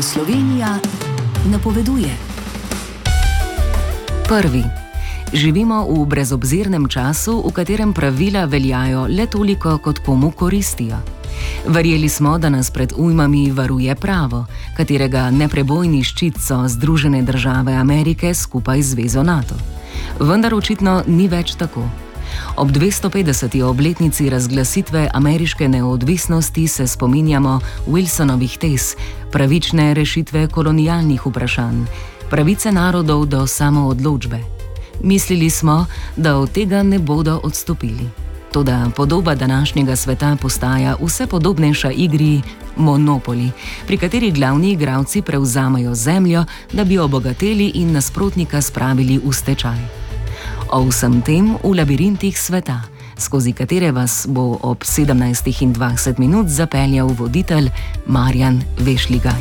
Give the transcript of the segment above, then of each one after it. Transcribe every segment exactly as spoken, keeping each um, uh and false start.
Slovenija napoveduje. Prvi. Živimo v brezobzirnem času, v katerem pravila veljajo le toliko, kot komu koristijo. Verjeli smo, da nas pred ujmami varuje pravo, katerega neprebojni ščit so Združene države Amerike skupaj z zvezo NATO. Vendar očitno ni več tako. Ob dvestopetdeseti obletnici razglasitve ameriške neodvisnosti se spominjamo Wilsonovih tez, pravične rešitve kolonialnih vprašanj, pravice narodov do samoodločbe. Mislili smo, da od tega ne bodo odstopili. Toda podoba današnjega sveta postaja vse podobnejša igri Monopoly, pri kateri glavni igralci prevzamajo zemljo, da bi obogateli in nasprotnika spravili v stečaj. O vsem tem v labirintih sveta, skozi katere vas bo ob sedemnajstih in dvajset minut zapeljal voditelj Marjan Vešligaj.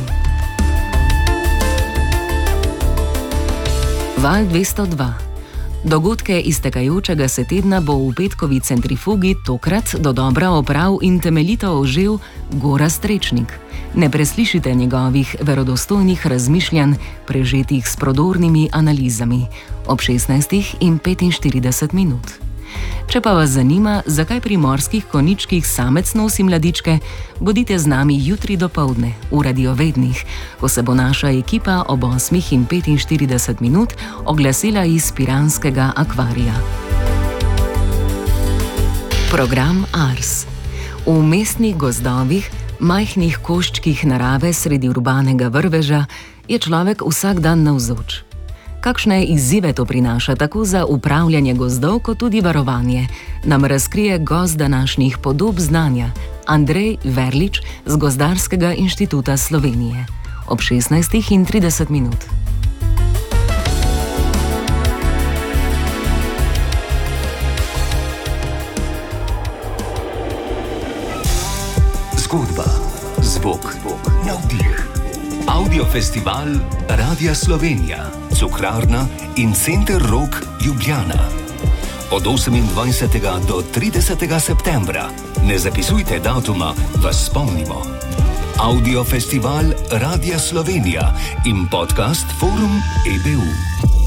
Val dvesto dva. Dogodke iztekajočega se tedna bo v petkovi centrifugi tokrat dodobra oprav in temeljito ožel Gorazd Trečnik. Ne preslišite njegovih verodostojnih razmišljanj, prežetih s prodornimi analizami, ob šestnajstih in petinštirideset minut. Če pa vas zanima, zakaj pri morskih konjičkih samec nosi mladičke, bodite z nami jutri dopoldne v Radiovednih, ko se bo naša ekipa ob osmih in petinštirideset minut oglasila iz piranskega akvarija. Program Ars. V mestnih gozdovih, majhnih koščkih narave sredi urbanega vrveža, je človek vsak dan navzoč. Kakšne izzive to prinaša tako za upravljanje gozdov, kot tudi varovanje, nam razkrije gost današnjih podob znanja, Andrej Verlič z Gozdarskega inštituta Slovenije. Ob šestnajstih in trideset minut. Zgodba, zvok, navdih. Audiofestival Radia Slovenija, Cukrarna in Center Rog Ljubljana. Od osemindvajsetega do tridesetega septembra. Ne zapisujte datuma, vas spomnimo. Audiofestival Radia Slovenija in podcast Forum E B U.